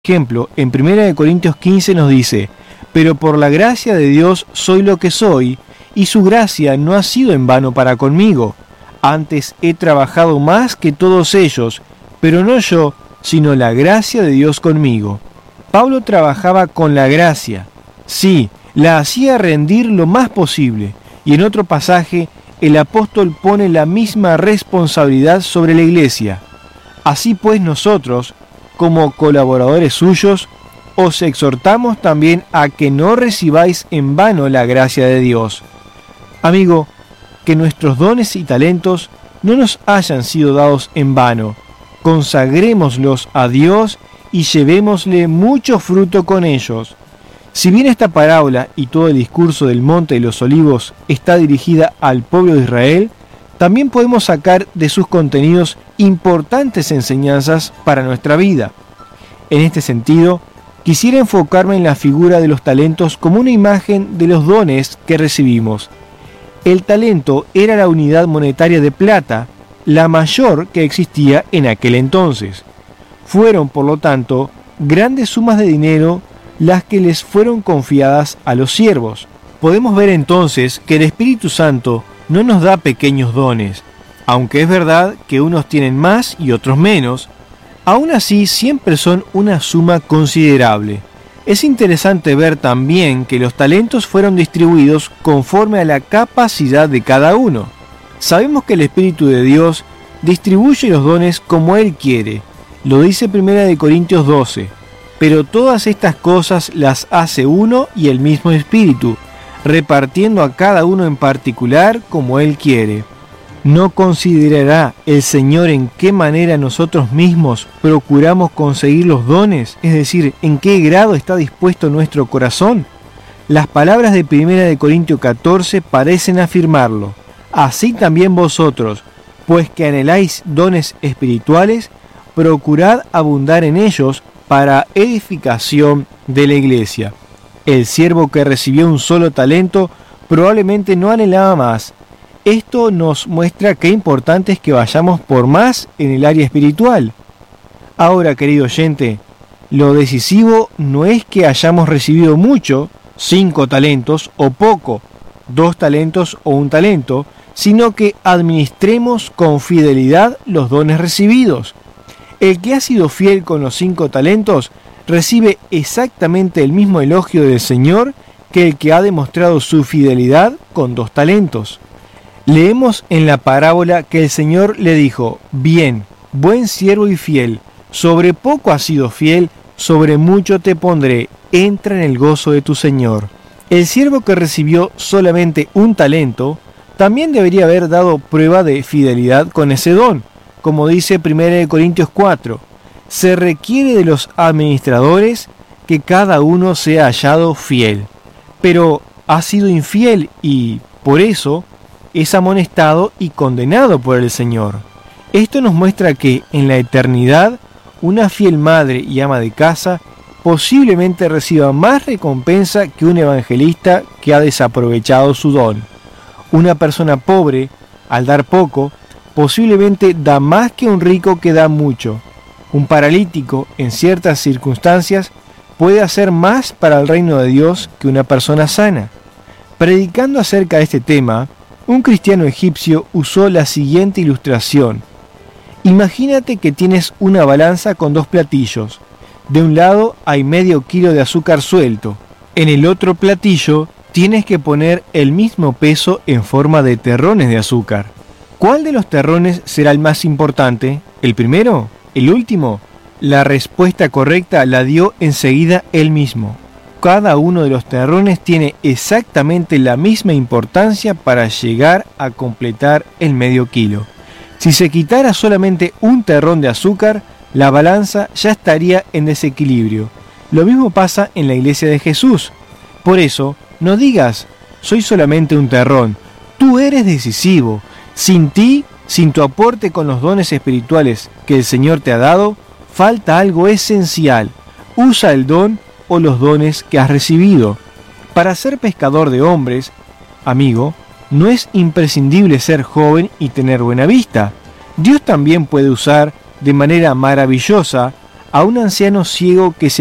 ejemplo, en 1 Corintios 15 nos dice: pero por la gracia de Dios soy lo que soy, y su gracia no ha sido en vano para conmigo. Antes he trabajado más que todos ellos, pero no yo, sino la gracia de Dios conmigo. Pablo trabajaba con la gracia. Sí, la hacía rendir lo más posible. Y en otro pasaje, el apóstol pone la misma responsabilidad sobre la iglesia. Así pues nosotros, como colaboradores suyos, os exhortamos también a que no recibáis en vano la gracia de Dios. Amigo, que nuestros dones y talentos no nos hayan sido dados en vano. Consagrémoslos a Dios y llevémosle mucho fruto con ellos. Si bien esta parábola y todo el discurso del Monte de los Olivos está dirigida al pueblo de Israel, también podemos sacar de sus contenidos importantes enseñanzas para nuestra vida. En este sentido, quisiera enfocarme en la figura de los talentos como una imagen de los dones que recibimos. El talento era la unidad monetaria de plata, la mayor que existía en aquel entonces. Fueron, por lo tanto, grandes sumas de dinero las que les fueron confiadas a los siervos. Podemos ver entonces que el Espíritu Santo no nos da pequeños dones, aunque es verdad que unos tienen más y otros menos. Aún así siempre son una suma considerable. Es interesante ver también que los talentos fueron distribuidos conforme a la capacidad de cada uno. Sabemos que el Espíritu de Dios distribuye los dones como Él quiere. Lo dice 1 Corintios 12. Pero todas estas cosas las hace uno y el mismo Espíritu, repartiendo a cada uno en particular como Él quiere. ¿No considerará el Señor en qué manera nosotros mismos procuramos conseguir los dones? Es decir, ¿en qué grado está dispuesto nuestro corazón? Las palabras de 1 Corintios 14 parecen afirmarlo. Así también vosotros, pues que anheláis dones espirituales, procurad abundar en ellos para edificación de la iglesia. El siervo que recibió un solo talento probablemente no anhelaba más. Esto nos muestra qué importante es que vayamos por más en el área espiritual. Ahora, querido oyente, lo decisivo no es que hayamos recibido mucho, 5 talentos, o poco, 2 talentos o 1 talento, sino que administremos con fidelidad los dones recibidos. El que ha sido fiel con los 5 talentos recibe exactamente el mismo elogio del Señor que el que ha demostrado su fidelidad con 2 talentos. Leemos en la parábola que el Señor le dijo: bien, buen siervo y fiel, sobre poco has sido fiel, sobre mucho te pondré, entra en el gozo de tu Señor. El siervo que recibió solamente 1 talento, también debería haber dado prueba de fidelidad con ese don. Como dice 1 Corintios 4, se requiere de los administradores que cada uno sea hallado fiel. Pero ha sido infiel y, por eso, es amonestado y condenado por el Señor. Esto nos muestra que, en la eternidad, una fiel madre y ama de casa posiblemente reciba más recompensa que un evangelista que ha desaprovechado su don. Una persona pobre, al dar poco, posiblemente da más que un rico que da mucho. Un paralítico, en ciertas circunstancias, puede hacer más para el reino de Dios que una persona sana. Predicando acerca de este tema, un cristiano egipcio usó la siguiente ilustración. Imagínate que tienes una balanza con 2 platillos. De un lado hay medio kilo de azúcar suelto. En el otro platillo tienes que poner el mismo peso en forma de terrones de azúcar. ¿Cuál de los terrones será el más importante? ¿El primero? ¿El último? La respuesta correcta la dio enseguida él mismo. Cada uno de los terrones tiene exactamente la misma importancia para llegar a completar el medio kilo. Si se quitara solamente 1 terrón de azúcar, la balanza ya estaría en desequilibrio. Lo mismo pasa en la iglesia de Jesús. Por eso, no digas, soy solamente un terrón. Tú eres decisivo. Sin ti, sin tu aporte con los dones espirituales que el Señor te ha dado, falta algo esencial. Usa el don o los dones que has recibido. Para ser pescador de hombres, amigo, no es imprescindible ser joven y tener buena vista. Dios también puede usar de manera maravillosa a un anciano ciego que se